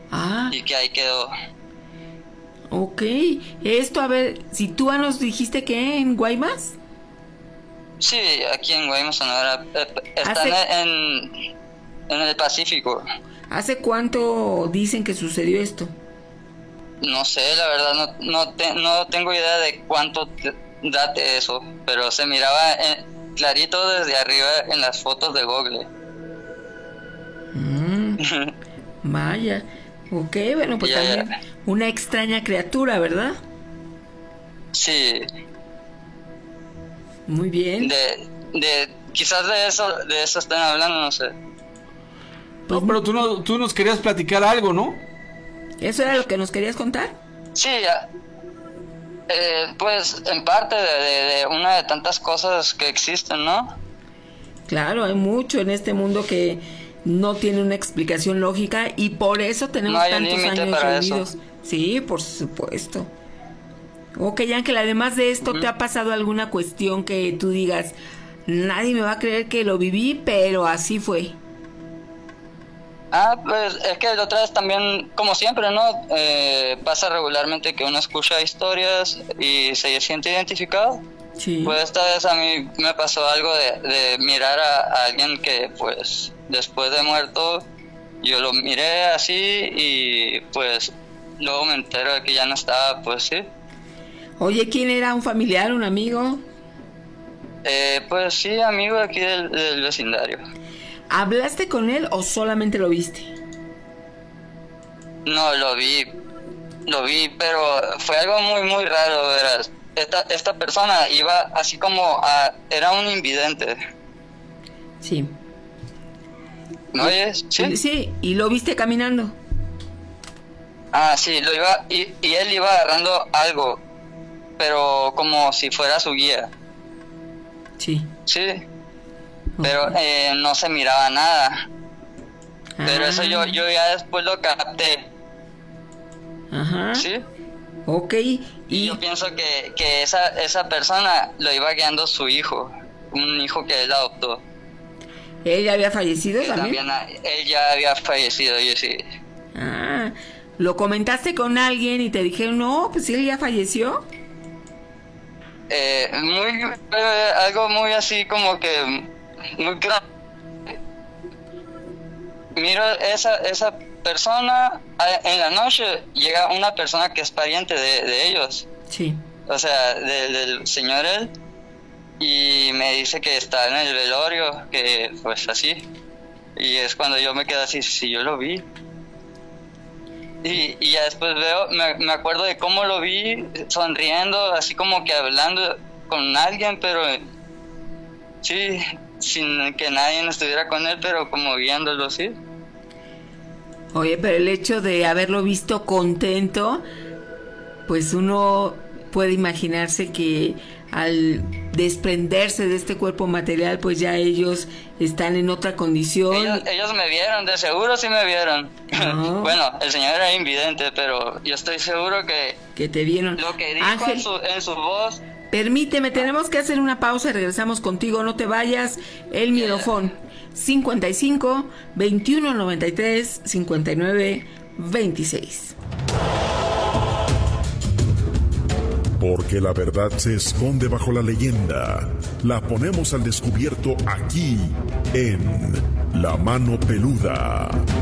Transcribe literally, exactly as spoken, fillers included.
Ah. Y que ahí quedó. Ok. Esto, a ver, si tú nos dijiste que en Guaymas. Sí, aquí en Guaymas, Sonora. Están Hace... en, en el Pacífico. ¿Hace cuánto dicen que sucedió esto? No sé, la verdad, no, no, te, no tengo idea de cuánto te, date eso, pero se miraba en, clarito desde arriba en las fotos de Google. Mm, vaya. Ok, bueno, pues Ya, también ya. una extraña criatura, ¿verdad? Sí, Muy bien. de, de, quizás de eso, de eso están hablando, no sé. Pues, No, pero tú, no, tú nos querías platicar algo, ¿no? ¿eso era lo que nos querías contar? Sí, ya. Eh, pues en parte de, de, de una de tantas cosas que existen, ¿no? Claro, hay mucho en este mundo que no tiene una explicación lógica y por eso tenemos No hay tantos límite años para reunidos. eso. Sí, por supuesto. Ok, Ángel, además de esto, Uh-huh. ¿te ha pasado alguna cuestión que tú digas, nadie me va a creer que lo viví, pero así fue? Ah, pues es que la otra vez también, como siempre, ¿no? Eh, pasa regularmente que uno escucha historias y se siente identificado. Sí. Pues esta vez a mí me pasó algo de, de mirar a, a alguien que, pues, después de muerto, yo lo miré así y, pues, luego me entero de que ya no estaba, pues sí. Oye, ¿quién era? ¿Un familiar, un amigo? Eh, pues sí, amigo de aquí del, del vecindario. ¿Hablaste con él o solamente lo viste? No, lo vi, lo vi, pero fue algo muy, muy raro, verás. Esta, esta persona iba así como a... Era un invidente. Sí. ¿Me oyes? ¿Sí? Sí, ¿y lo viste caminando? Ah, sí, lo iba... Y, y él iba agarrando algo, pero como si fuera su guía. Sí. Sí. Pero eh, no se miraba nada. Ah. Pero eso yo, yo ya después lo capté. Ajá. ¿Sí? Ok. Y, Y yo pienso que, que esa, esa persona lo iba guiando su hijo. Un hijo que él adoptó. ¿él ya había fallecido Que también? también él ya había fallecido, yo sí. Ah, ¿lo comentaste con alguien y te dijeron, no, pues él ya falleció? Eh, muy, eh, algo muy así como que... Muy claro. Miro esa, esa persona, en la noche llega una persona que es pariente de, de ellos. Sí. O sea, de, del señor él. Y me dice que está en el velorio, que pues así. Y es cuando yo me quedo así, si yo lo vi. Y, y ya después veo, me, me acuerdo de cómo lo vi, sonriendo, así como que hablando con alguien, pero sí, sin que nadie estuviera con él, pero como viéndolo, sí. Oye, pero el hecho de haberlo visto contento, pues uno puede imaginarse que al desprenderse de este cuerpo material, pues ya ellos están en otra condición. Ellos, ellos me vieron, de seguro sí me vieron. No. Bueno, el señor era invidente, pero yo estoy seguro que... Que te vieron. Lo que dijo Ángel, en su, en su voz... permíteme, tenemos que hacer una pausa y regresamos contigo, no te vayas. El Miedofón, cincuenta y cinco, veintiuno noventa y tres, cincuenta y nueve, veintiséis. Porque la verdad se esconde bajo la leyenda. La ponemos al descubierto aquí, en La Mano Peluda.